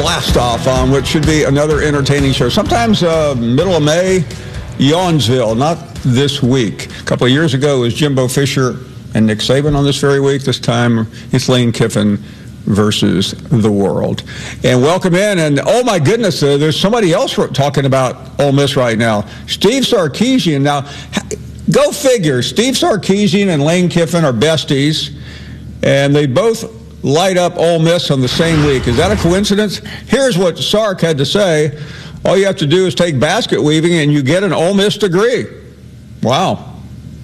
Blast off on what should be another entertaining show. Sometimes middle of May, Yawnsville, not this week. A couple of years ago, it was Jimbo Fisher and Nick Saban on this very week. This time, it's Lane Kiffin versus the world. And welcome in. And oh my goodness, there's somebody else talking about Ole Miss right now. Steve Sarkisian. Now, go figure. Steve Sarkisian and Lane Kiffin are besties, and they both light up Ole Miss on the same week. Is that a coincidence? Here's what Sark had to say. All you have to do is take basket weaving and you get an Ole Miss degree. Wow.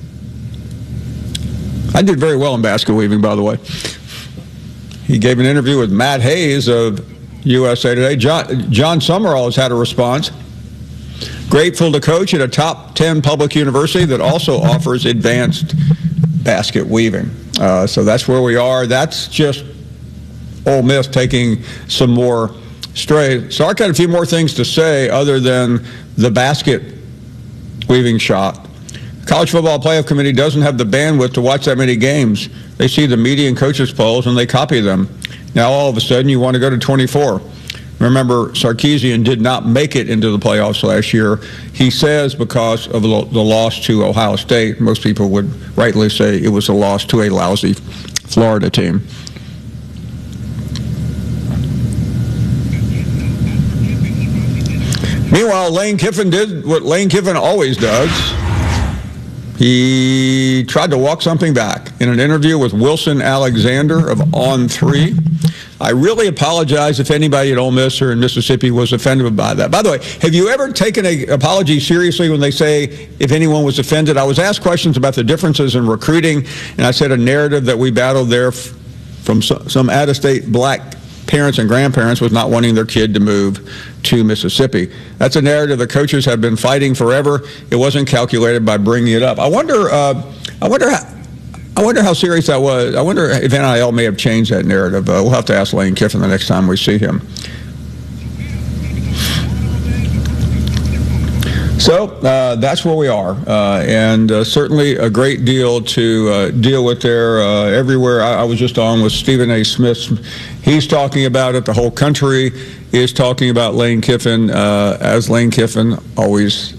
I did very well in basket weaving, by the way. He gave an interview with Matt Hayes of USA Today. John Summerall has had a response. Grateful to coach at a top 10 public university that also offers advanced basket weaving. So that's where we are. That's just Ole Miss taking some more strays. Sark had a few more things to say other than the basket weaving shot. College Football Playoff Committee doesn't have the bandwidth to watch that many games. They see the media and coaches polls and they copy them. Now all of a sudden you want to go to 24. Remember, Sarkisian did not make it into the playoffs last year. He says because of the loss to Ohio State. Most people would rightly say it was a loss to a lousy Florida team. Meanwhile, Lane Kiffin did what Lane Kiffin always does. He tried to walk something back in an interview with Wilson Alexander of On3. I really apologize if anybody at Ole Miss or in Mississippi was offended by that. By the way, have you ever taken an apology seriously when they say if anyone was offended? I was asked questions about the differences in recruiting, and I said a narrative that we battled there from some out-of-state black parents and grandparents was not wanting their kid to move to Mississippi. That's a narrative the coaches have been fighting forever. It wasn't calculated by bringing it up. I wonder how serious that was. I wonder if NIL may have changed that narrative. We'll have to ask Lane Kiffin the next time we see him. So that's where we are, and certainly a great deal to deal with there everywhere. I was just on with Stephen A. Smith. He's talking about it. The whole country is talking about Lane Kiffin, as Lane Kiffin always